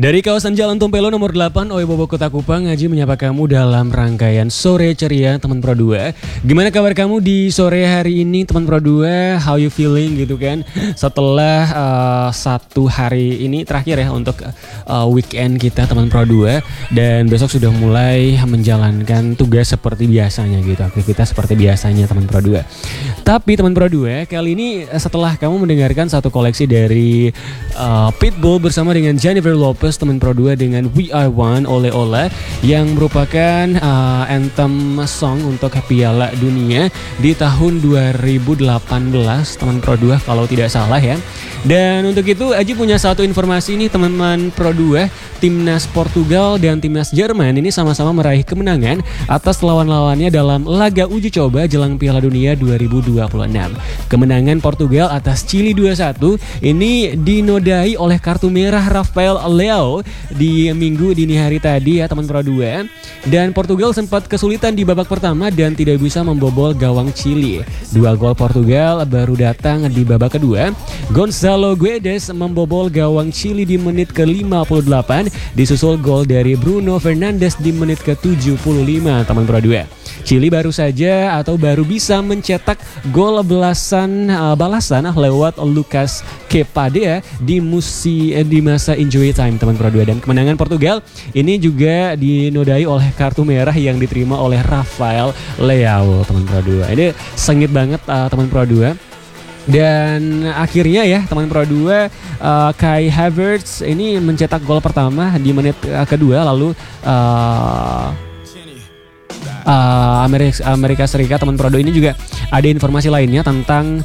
Dari kawasan Jalan Tompelo nomor 8 Oebobo Kota Kupang, Aji menyapa kamu dalam rangkaian Sore Ceria teman Pro 2. Gimana kabar kamu di sore hari ini teman Pro 2? How you feeling gitu kan? Setelah satu hari ini terakhir ya untuk weekend kita teman Pro 2. Dan besok sudah mulai menjalankan tugas seperti biasanya gitu. Aktivitas seperti biasanya teman Pro 2. Tapi teman Pro 2, kali ini setelah kamu mendengarkan satu koleksi dari Pitbull bersama dengan Jennifer Lopez, teman Pro 2 dengan We Are One Ole Ole yang merupakan anthem song untuk Piala Dunia di tahun 2018 teman Pro 2 kalau tidak salah ya. Dan untuk itu Aji punya satu informasi nih teman-teman Pro 2, timnas Portugal dan timnas Jerman ini sama-sama meraih kemenangan atas lawan-lawannya dalam laga uji coba jelang Piala Dunia 2026. Kemenangan Portugal atas Chili 2-1 ini dinodai oleh kartu merah Rafael Leao di minggu dini hari tadi ya teman Pro 2. Dan Portugal sempat kesulitan di babak pertama dan tidak bisa membobol gawang Chili. 2 gol Portugal baru datang di babak kedua. Gonzalo Guedes membobol gawang Chili di menit ke-58, disusul gol dari Bruno Fernandes di menit ke-75 teman Pro 2. Chili baru bisa mencetak gol balasan lewat Lucas Kepa di masa injury time teman Pro 2. Dan kemenangan Portugal ini juga dinodai oleh kartu merah yang diterima oleh Rafael Leao teman Pro 2. Ini sengit banget teman Pro 2. Dan akhirnya ya teman Pro 2, Kai Havertz ini mencetak gol pertama di menit kedua. Lalu Amerika Serikat teman Pro 2 ini juga ada informasi lainnya tentang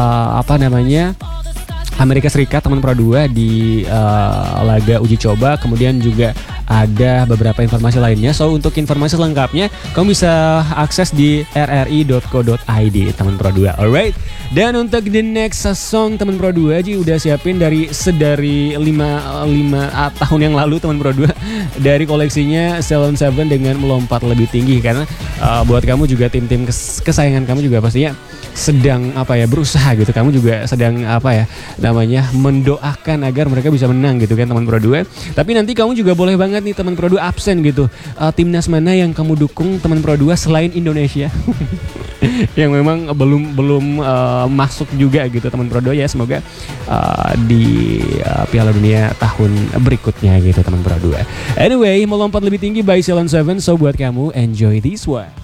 Amerika Serikat teman Pro 2 di laga uji coba. Kemudian juga ada beberapa informasi lainnya. So untuk informasi lengkapnya kamu bisa akses di rri.co.id teman Pro 2. Alright. Dan untuk the next song teman Pro 2 Ji udah siapin dari 5 tahun yang lalu teman Pro 2 dari koleksinya Salon 7 dengan melompat lebih tinggi. Karena buat kamu juga tim-tim kesayangan kamu juga pastinya sedang berusaha gitu. Kamu juga sedang mendoakan agar mereka bisa menang gitu kan teman Pro 2. Tapi nanti kamu juga boleh banget nih teman Pro 2 absen gitu. Timnas mana yang kamu dukung teman Pro 2 selain Indonesia? Yang memang belum masuk juga gitu teman Pro 2 ya. Semoga di Piala Dunia tahun berikutnya gitu teman Pro 2. Anyway, melompat lebih tinggi by Salon 7. So buat kamu enjoy this one.